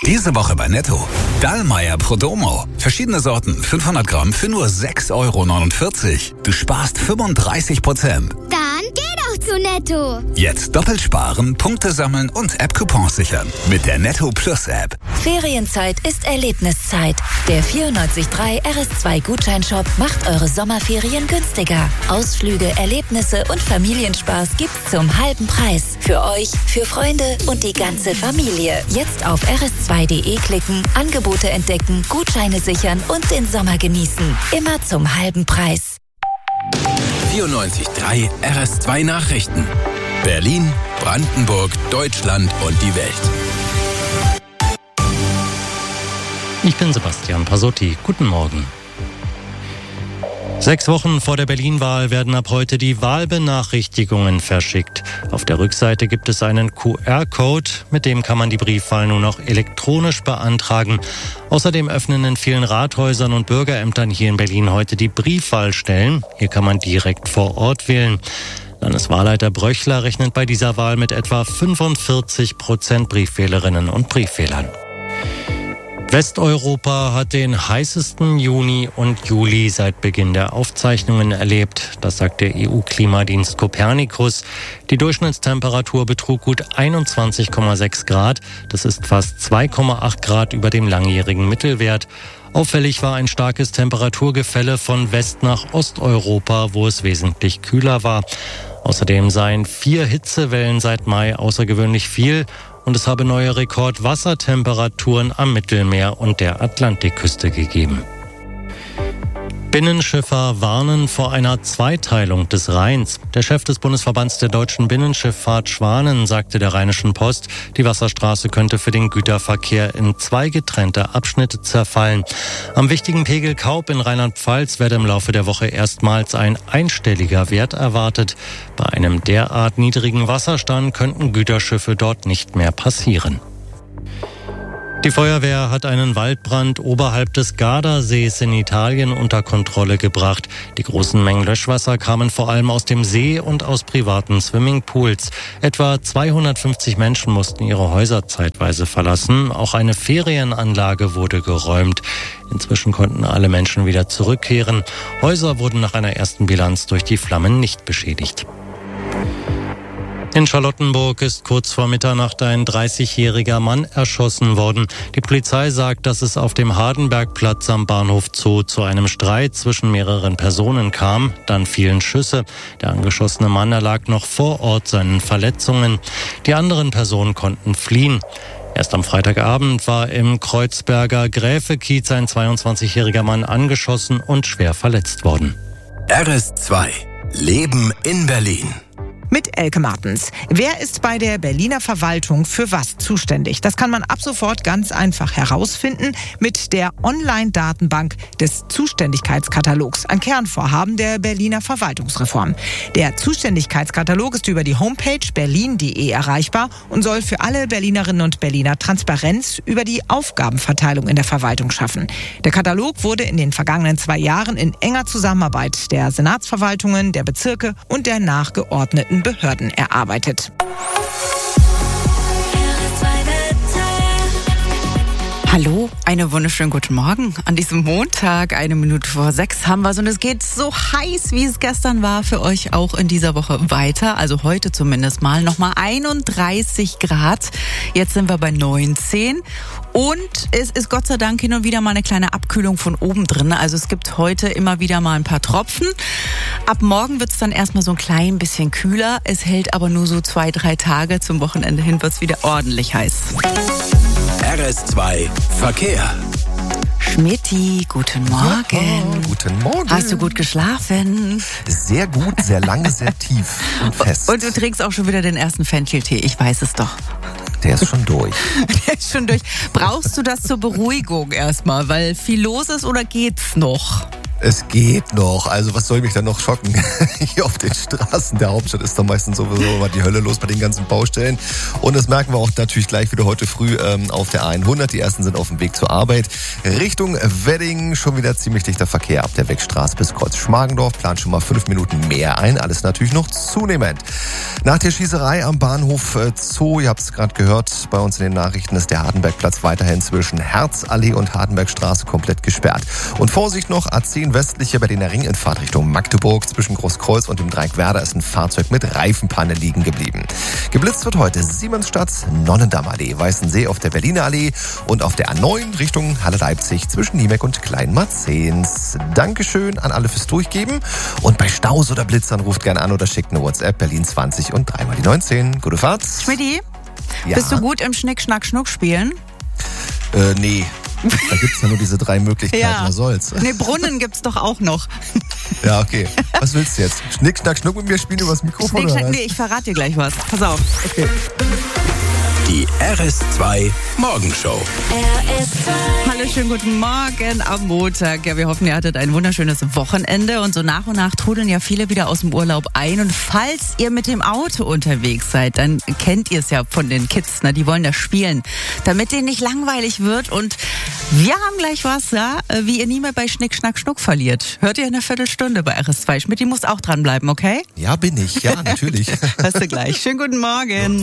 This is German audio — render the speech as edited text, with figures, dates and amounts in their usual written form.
Diese Woche bei Netto. Dallmayr Prodomo. Verschiedene Sorten, 500 Gramm für nur 6,49 €. Du sparst 35%. Dann geh doch zu Netto. Jetzt doppelt sparen, Punkte sammeln und App-Coupons sichern. Mit der Netto Plus App. Ferienzeit ist Erlebniszeit. Der 94.3 RS2 Gutscheinshop macht eure Sommerferien günstiger. Ausflüge, Erlebnisse und Familienspaß gibt's zum halben Preis. Für euch, für Freunde und die ganze Familie. Jetzt auf rs2.de klicken, Angebote entdecken, Gutscheine sichern und den Sommer genießen. Immer zum halben Preis. 94.3 RS2 Nachrichten. Berlin, Brandenburg, Deutschland und die Welt. Ich bin Sebastian Pasotti. Guten Morgen. 6 Wochen vor der Berlin-Wahl werden ab heute die Wahlbenachrichtigungen verschickt. Auf der Rückseite gibt es einen QR-Code, mit dem kann man die Briefwahl nur noch elektronisch beantragen. Außerdem öffnen in vielen Rathäusern und Bürgerämtern hier in Berlin heute die Briefwahlstellen. Hier kann man direkt vor Ort wählen. Landeswahlleiter Bröchler rechnet bei dieser Wahl mit etwa 45% Briefwählerinnen und Briefwählern. Westeuropa hat den heißesten Juni und Juli seit Beginn der Aufzeichnungen erlebt. Das sagt der EU-Klimadienst Copernicus. Die Durchschnittstemperatur betrug gut 21,6 Grad. Das ist fast 2,8 Grad über dem langjährigen Mittelwert. Auffällig war ein starkes Temperaturgefälle von West- nach Osteuropa, wo es wesentlich kühler war. Außerdem seien 4 Hitzewellen seit Mai außergewöhnlich viel. Und es habe neue Rekordwassertemperaturen am Mittelmeer und der Atlantikküste gegeben. Binnenschiffer warnen vor einer Zweiteilung des Rheins. Der Chef des Bundesverbands der deutschen Binnenschifffahrt Schwanen sagte der Rheinischen Post, die Wasserstraße könnte für den Güterverkehr in 2 getrennte Abschnitte zerfallen. Am wichtigen Pegel Kaub in Rheinland-Pfalz werde im Laufe der Woche erstmals ein einstelliger Wert erwartet. Bei einem derart niedrigen Wasserstand könnten Güterschiffe dort nicht mehr passieren. Die Feuerwehr hat einen Waldbrand oberhalb des Gardasees in Italien unter Kontrolle gebracht. Die großen Mengen Löschwasser kamen vor allem aus dem See und aus privaten Swimmingpools. Etwa 250 Menschen mussten ihre Häuser zeitweise verlassen. Auch eine Ferienanlage wurde geräumt. Inzwischen konnten alle Menschen wieder zurückkehren. Häuser wurden nach einer ersten Bilanz durch die Flammen nicht beschädigt. In Charlottenburg ist kurz vor Mitternacht ein 30-jähriger Mann erschossen worden. Die Polizei sagt, dass es auf dem Hardenbergplatz am Bahnhof Zoo zu einem Streit zwischen mehreren Personen kam. Dann fielen Schüsse. Der angeschossene Mann erlag noch vor Ort seinen Verletzungen. Die anderen Personen konnten fliehen. Erst am Freitagabend war im Kreuzberger Gräfekiez ein 22-jähriger Mann angeschossen und schwer verletzt worden. RS2 Leben in Berlin. Mit Elke Martens. Wer ist bei der Berliner Verwaltung für was zuständig? Das kann man ab sofort ganz einfach herausfinden mit der Online-Datenbank des Zuständigkeitskatalogs. Ein Kernvorhaben der Berliner Verwaltungsreform. Der Zuständigkeitskatalog ist über die Homepage berlin.de erreichbar und soll für alle Berlinerinnen und Berliner Transparenz über die Aufgabenverteilung in der Verwaltung schaffen. Der Katalog wurde in den vergangenen 2 Jahren in enger Zusammenarbeit der Senatsverwaltungen, der Bezirke und der nachgeordneten Behörden erarbeitet. Hallo, einen wunderschönen guten Morgen. An diesem Montag, 5:01 haben wir es und es geht so heiß, wie es gestern war, für euch auch in dieser Woche weiter. Also heute zumindest mal nochmal 31 Grad. Jetzt sind wir bei 19 und es ist Gott sei Dank hin und wieder mal eine kleine Abkühlung von oben drin. Also es gibt heute immer wieder mal ein paar Tropfen. Ab morgen wird es dann erstmal so ein klein bisschen kühler. Es hält aber nur so 2-3 Tage. Zum Wochenende hin wird es wieder ordentlich heiß. RS2 Verkehr. Schmidti, guten Morgen. Guten Morgen. Hast du gut geschlafen? Sehr gut, sehr lange, sehr tief und fest. Und du trinkst auch schon wieder den ersten Fencheltee, ich weiß es doch. Der ist schon durch. Der ist schon durch. Brauchst du das zur Beruhigung erstmal, weil viel los ist oder geht's noch? Es geht noch. Also was soll mich dann noch schocken? Hier auf den Straßen der Hauptstadt ist dann meistens sowieso immer die Hölle los bei den ganzen Baustellen. Und das merken wir auch natürlich gleich wieder heute früh auf der A100. Die ersten sind auf dem Weg zur Arbeit. Richtung Wedding schon wieder ziemlich dichter Verkehr ab der Wegstraße bis Kreuz Schmargendorf. Plant schon mal 5 Minuten mehr ein. Alles natürlich noch zunehmend. Nach der Schießerei am Bahnhof Zoo, ihr habt es gerade gehört bei uns in den Nachrichten, ist der Hardenbergplatz weiterhin zwischen Herzallee und Hardenbergstraße komplett gesperrt. Und Vorsicht noch, A10 westliche Berliner Ring in Fahrt Richtung Magdeburg. Zwischen Großkreuz und dem Dreieck Werder ist ein Fahrzeug mit Reifenpanne liegen geblieben. Geblitzt wird heute Siemensstadt, Nonnendammallee, Weißensee auf der Berliner Allee und auf der A9 Richtung Halle-Leipzig zwischen Niemek und Kleinmarzens. Dankeschön an alle fürs Durchgeben. Und bei Staus oder Blitzern ruft gerne an oder schickt eine WhatsApp Berlin 20 und 3 mal die 19. Gute Fahrt. Schmidti, Ja. bist du gut im Schnick, Schnack, Schnuck spielen? Nee. Da gibt's ja nur diese 3 Möglichkeiten, was soll's? Nee, Brunnen gibt's doch auch noch. Ja, okay. Was willst du jetzt? Schnick, Schnack, Schnuck mit mir spielen übers Mikrofon? Schnick, oder Schnack, was? nee, ich verrate dir gleich was. Pass auf. Okay. Die RS2 Morgenshow. Hallo, schönen guten Morgen am Montag. Ja, wir hoffen, ihr hattet ein wunderschönes Wochenende und so nach und nach trudeln ja viele wieder aus dem Urlaub ein. Und falls ihr mit dem Auto unterwegs seid, dann kennt ihr es ja von den Kids, ne? Die wollen ja spielen, damit denen nicht langweilig wird. Und wir haben gleich was, ja, wie ihr nie mehr bei Schnick, Schnack, Schnuck verliert. Hört ihr in einer Viertelstunde bei RS2. Schmidt, die muss auch dranbleiben, okay? Ja, bin ich. Ja, natürlich. Hörst du gleich. Schönen guten Morgen.